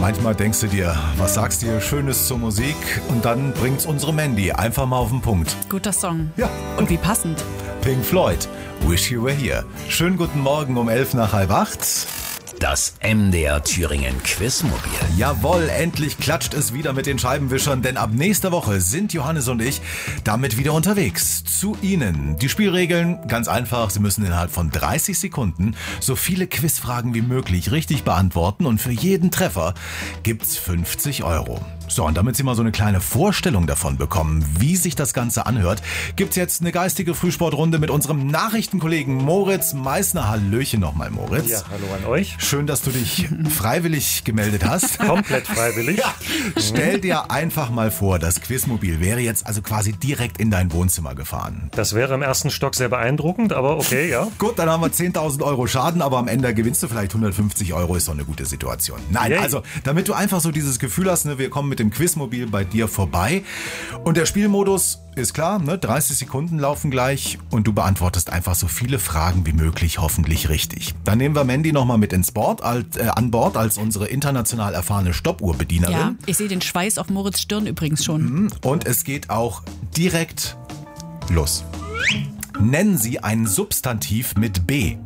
Manchmal denkst du dir, was sagst du hier Schönes zur Musik? Und dann bringt's unsere Mandy einfach mal auf den Punkt. Guter Song. Ja. Und wie passend. Pink Floyd, Wish You Were Here. Schönen guten Morgen um 7:11. Das MDR Thüringen Quizmobil. Jawohl, endlich klatscht es wieder mit den Scheibenwischern, denn ab nächster Woche sind Johannes und ich damit wieder unterwegs. Zu Ihnen. Die Spielregeln, ganz einfach, Sie müssen innerhalb von 30 Sekunden so viele Quizfragen wie möglich richtig beantworten und für jeden Treffer gibt's 50 €. So, und damit Sie mal so eine kleine Vorstellung davon bekommen, wie sich das Ganze anhört, gibt's jetzt eine geistige Frühsportrunde mit unserem Nachrichtenkollegen Moritz Meissner. Hallöchen nochmal, Moritz. Ja, hallo an euch. Schön, dass du dich freiwillig gemeldet hast. Komplett freiwillig. Ja. Stell dir einfach mal vor, das Quizmobil wäre jetzt also quasi direkt in dein Wohnzimmer gefahren. Das wäre im ersten Stock sehr beeindruckend, aber okay, ja. Gut, dann haben wir 10.000 € Schaden, aber am Ende gewinnst du vielleicht 150 €, ist doch eine gute Situation. Nein, Yay. Also, damit du einfach so dieses Gefühl hast, ne, wir kommen mit dem Quizmobil bei dir vorbei. Und der Spielmodus ist klar, ne, 30 Sekunden laufen gleich und du beantwortest einfach so viele Fragen wie möglich, hoffentlich richtig. Dann nehmen wir Mandy nochmal mit an Bord als unsere international erfahrene Stoppuhrbedienerin. Ja, ich sehe den Schweiß auf Moritz' Stirn übrigens schon. Und es geht auch direkt los. Nennen Sie ein Substantiv mit B.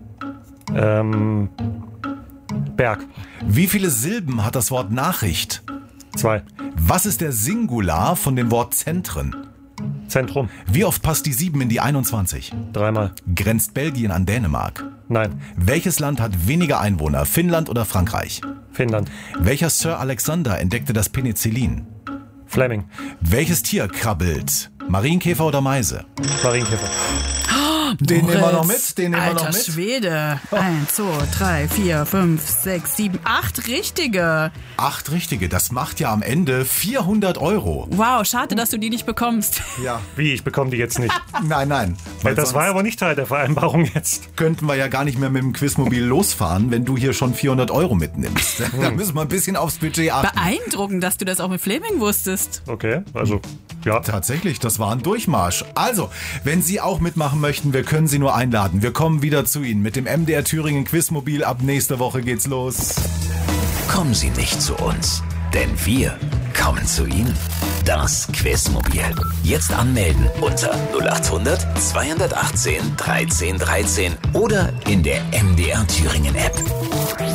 Berg. Wie viele Silben hat das Wort Nachricht? 2. Was ist der Singular von dem Wort Zentren? Zentrum. Wie oft passt die 7 in die 21? 3-mal. Grenzt Belgien an Dänemark? Nein. Welches Land hat weniger Einwohner, Finnland oder Frankreich? Finnland. Welcher Sir Alexander entdeckte das Penicillin? Fleming. Welches Tier krabbelt? Marienkäfer oder Meise? Marienkäfer. Den nehmen wir noch Moritz, mit, den nehmen wir noch alter mit. Schwede. 1, 2, 3, 4, 5, 6, 7, 8 richtige. 8 richtige, das macht ja am Ende 400 €. Wow, schade, dass du die nicht bekommst. Ja, Wie, ich bekomme die jetzt nicht. nein. Weil Das war sonst aber nicht Teil der Vereinbarung jetzt. könnten wir ja gar nicht mehr mit dem Quizmobil losfahren, wenn du hier schon 400 € mitnimmst. Da müssen wir ein bisschen aufs Budget achten. Beeindruckend, dass du das auch mit Fleming wusstest. Okay, also, ja. Tatsächlich, das war ein Durchmarsch. Also, wenn Sie auch mitmachen möchten, wir können Sie nur einladen. Wir kommen wieder zu Ihnen mit dem MDR Thüringen Quizmobil. Ab nächste Woche geht's los. Kommen Sie nicht zu uns, denn wir kommen zu Ihnen. Das Quizmobil. Jetzt anmelden unter 0800 218 13 13 oder in der MDR Thüringen App.